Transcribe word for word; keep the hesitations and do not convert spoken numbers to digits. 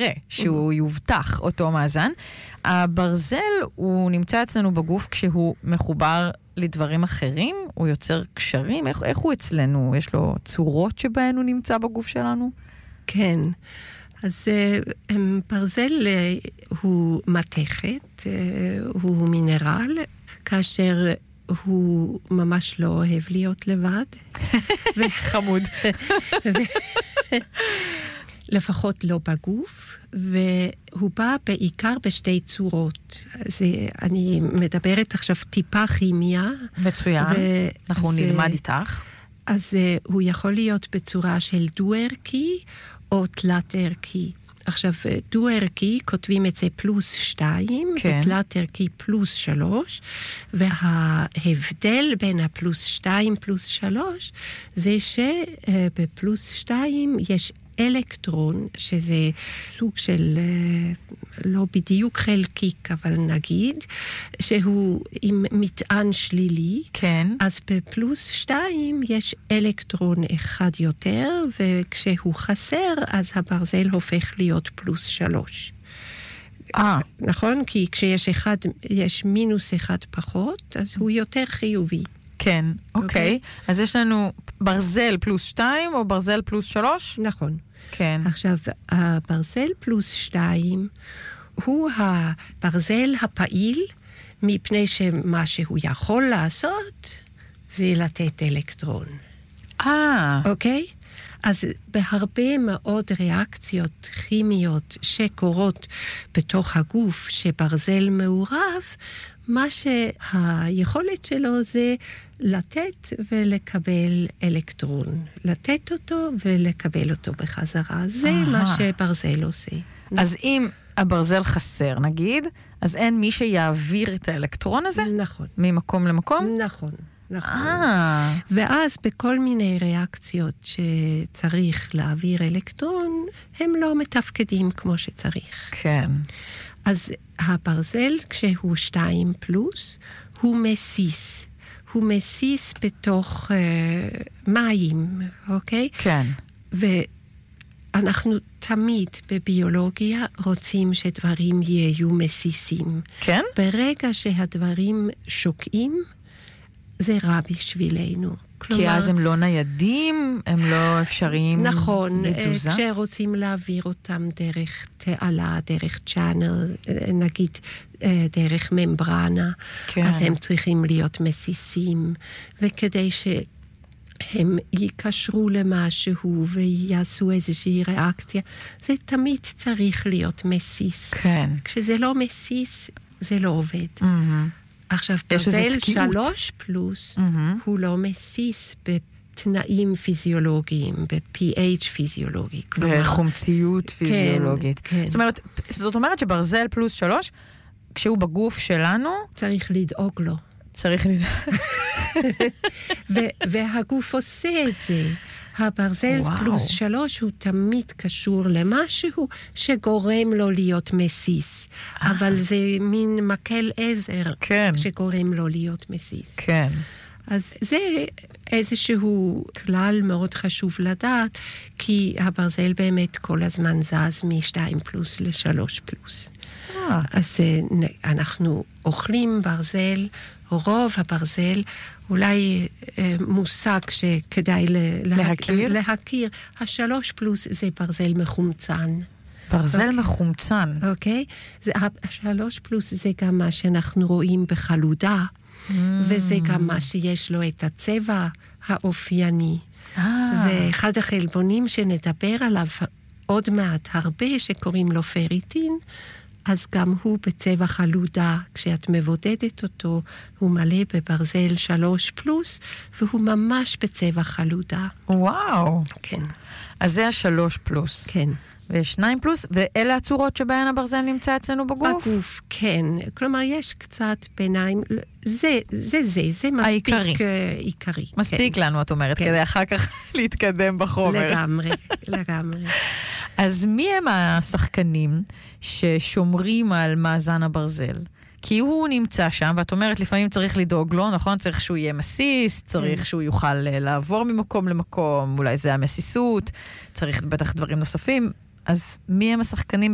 כנראה שהוא יובטח אותו מאזן. הברזל הוא נמצא אצלנו בגוף כשהוא מחובר לדברים אחרים, הוא יוצר קשרים, איך, איך הוא אצלנו? יש לו צורות שבהן הוא נמצא בגוף שלנו? כן, אז ברזל הוא מתכת, הוא מינרל, כאשר הוא ממש לא אוהב להיות לבד. חמוד. לפחות לא בגוף, והוא בא בעיקר בשתי צורות. אז אני מדברת עכשיו טיפה כימיה. מצוין, אנחנו נלמד איתך. אז הוא יכול להיות בצורה של דו-ערכי או תלת-ערכי. עכשיו, דו-ערכי, כותבים את זה פלוס שתיים, כן. ותלת-ערכי פלוס שלוש, וההבדל בין הפלוס שתיים פלוס שלוש, זה שבפלוס שתיים יש אלקטרון, שזה סוג של, לא בדיוק חלקיק, אבל נגיד, שהוא עם מטען שלילי, כן. אז בפלוס שתיים יש אלקטרון אחד יותר, וכשהוא חסר, אז הברזל הופך להיות פלוס שלוש. אה. נכון? כי כשיש אחד, יש מינוס אחד פחות, אז הוא יותר חיובי. כן, אוקיי. Okay. אז יש לנו ברזל פלוס שתיים או ברזל פלוס שלוש? נכון. כן. עכשיו, הברזל פלוס שתיים הוא הברזל הפעיל, מפני שמה שהוא יכול לעשות זה לתת אלקטרון. אה. אוקיי? אז בהרבה מאוד ריאקציות כימיות שקורות בתוך הגוף שברזל מעורב, מה שהיכולת שלו זה לתת ולקבל אלקטרון. לתת אותו ולקבל אותו בחזרה. זה מה שברזל עושה. אז אם הברזל חסר, נגיד, אז אין מי שיעביר את האלקטרון הזה? נכון. ממקום למקום? נכון. נכון. אה. ואז בכל מיני ריאקציות שצריך להעביר אלקטרון, הם לא מתפקדים כמו שצריך. כן. אז הברזל, כשהוא שתיים פלוס, הוא מסיס. הוא מסיס בתוך uh, מים, אוקיי? כן. ואנחנו תמיד בביולוגיה רוצים שדברים יהיו מסיסים. כן? ברגע שהדברים שוקעים, זה רע בשבילנו. כלומר, כי אז הם לא ניידים, הם לא אפשריים נכון, לתזוזה? נכון, כשרוצים להעביר אותם דרך תעלה, דרך צ'אנל, נגיד דרך ממברנה, כן. אז הם צריכים להיות מסיסים, וכדי שהם יקשרו למשהו ויעשו איזושהי ריאקציה, זה תמיד צריך להיות מסיס. כן. כשזה לא מסיס, זה לא עובד. Mm-hmm. עכשיו, ברזל שלוש פלוס, mm-hmm. הוא לא מסיס בתנאים פיזיולוגיים, ב-pH פיזיולוגי. בחומציות פיזיולוגית. כן, כן. זאת אומרת, זאת אומרת שברזל פלוס שלוש, כשהוא בגוף שלנו... צריך לדאוג לו. צריך לדאוג. והגוף עושה את זה. הברזל וואו. פלוס שלוש הוא תמיד קשור למשהו שגורם לו להיות מסיס. אה. אבל זה מין מקל עזר כן. שגורם לו להיות מסיס. כן. אז זה איזשהו כלל מאוד חשוב לדעת, כי הברזל באמת כל הזמן זז מ-שתיים פלוס ל-שלוש פלוס. אה. אז אנחנו אוכלים ברזל, רוב הברזל, אולי אה, מושג שכדאי לה, להכיר? להכיר. השלוש פלוס זה ברזל מחומצן. ברזל אוקיי. מחומצן. אוקיי? זה, השלוש פלוס זה גם מה שאנחנו רואים בחלודה, mm. וזה גם מה שיש לו את הצבע האופייני. Ah. ואחד החלבונים שנדבר עליו עוד מעט הרבה, שקוראים לו פריטין, אז גם הוא בצבע חלודה, כשאת מבודדת אותו, הוא מלא בברזל שלוש פלוס, והוא ממש בצבע חלודה. וואו. כן. אז זה השלוש פלוס. כן. ושניים פלוס, ואלה הצורות שבהן הברזל נמצא אצלנו בגוף? בגוף, כן. כלומר, יש קצת ביניים, זה, זה, זה, זה מספיק העיקרי. עיקרי. מספיק כן. לנו, את אומרת, כן. כדי אחר כך להתקדם בחומר. לגמרי, לגמרי. אז מי הם השחקנים ששומרים על מאזן הברזל? כי הוא נמצא שם, ואת אומרת, לפעמים צריך לדאוג לו, נכון? צריך שהוא יהיה מסיס, צריך שהוא יוכל לעבור ממקום למקום, אולי זה המסיסות, צריך בטח דברים נוספים. אז מי הם השחקנים